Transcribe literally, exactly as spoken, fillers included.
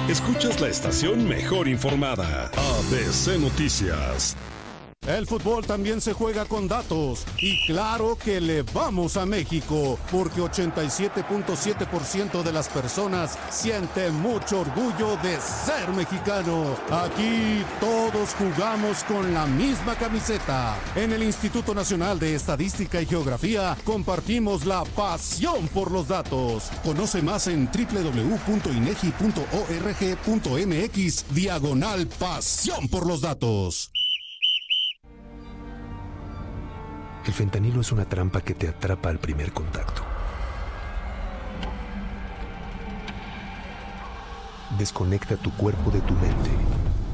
Escuchas la estación mejor informada, A B C Noticias. El fútbol también se juega con datos y claro que le vamos a México porque ochenta y siete punto siete por ciento de las personas sienten mucho orgullo de ser mexicano. Aquí todos jugamos con la misma camiseta. En el Instituto Nacional de Estadística y Geografía compartimos la pasión por los datos. Conoce más en doble u doble u doble u punto inegi punto org punto mx diagonal pasión por los datos. El fentanilo es una trampa que te atrapa al primer contacto. Desconecta tu cuerpo de tu mente